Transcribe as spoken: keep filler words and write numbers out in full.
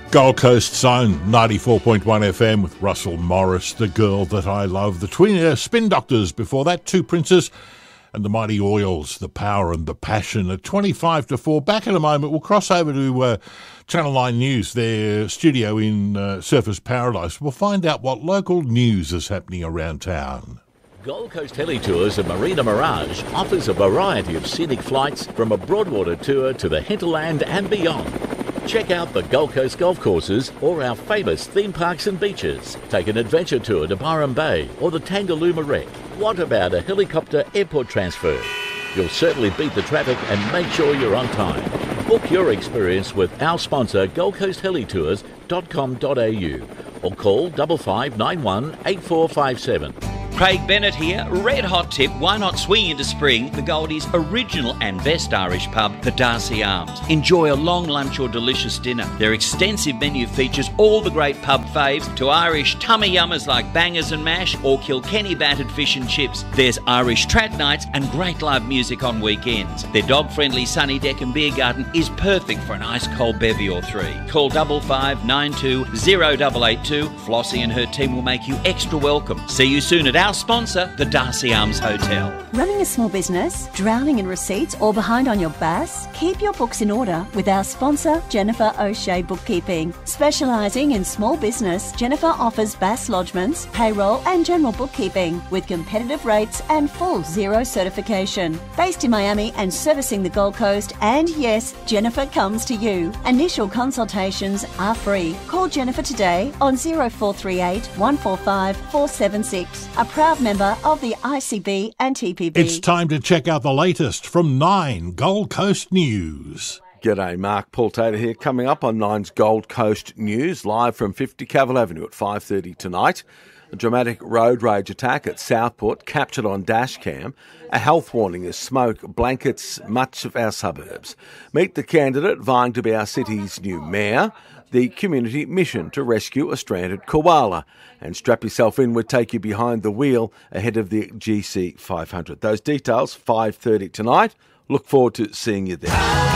Gold Coast's own ninety-four point one F M with Russell Morris, The Girl That I Love, the Twin uh, Spin Doctors, before that Two Princes, and the Mighty Oils, The Power and the Passion at twenty-five to four. Back in a moment, we'll cross over to uh, Channel nine News, their studio in uh, Surfers Paradise. We'll find out what local news is happening around town. Gold Coast Heli Tours and Marina Mirage offers a variety of scenic flights from a Broadwater tour to the hinterland and beyond. Check out the Gold Coast golf courses or our famous theme parks and beaches. Take an adventure tour to Byron Bay or the Tangalooma Wreck. What about a helicopter airport transfer? You'll certainly beat the traffic and make sure you're on time. Book your experience with our sponsor gold coast heli tours dot com dot a u or call five five nine one eight four five seven. Craig Bennett here. Red hot tip, why not swing into spring? The Goldie's original and best Irish pub, the Darcy Arms. Enjoy a long lunch or delicious dinner. Their extensive menu features all the great pub faves, to Irish tummy yummers like bangers and mash or Kilkenny battered fish and chips. There's Irish trad nights and great live music on weekends. Their dog-friendly sunny deck and beer garden is perfect for an ice cold bevy or three. Call five five nine two zero eight eight two. Flossie and her team will make you extra welcome. See you soon at our Our sponsor, the Darcy Arms Hotel. Running a small business, drowning in receipts or behind on your B A S? Keep your books in order with our sponsor, Jennifer O'Shea Bookkeeping. Specialising in small business, Jennifer offers B A S lodgements, payroll and general bookkeeping with competitive rates and full zero certification. Based in Miami and servicing the Gold Coast, and yes, Jennifer comes to you. Initial consultations are free. Call Jennifer today on zero four three eight one four five four seven six. A proud member of the I C B and T P B. It's time to check out the latest from Nine Gold Coast News. G'day, Mark Paul Taylor here. Coming up on Nine's Gold Coast News, live from fifty Cavill Avenue at five thirty tonight. A dramatic road rage attack at Southport captured on dashcam. A health warning as smoke blankets much of our suburbs. Meet the candidate vying to be our city's new mayor. The community mission to rescue a stranded koala. And strap yourself in, we'll take you behind the wheel ahead of the G C five hundred. Those details, five thirty tonight. Look forward to seeing you there.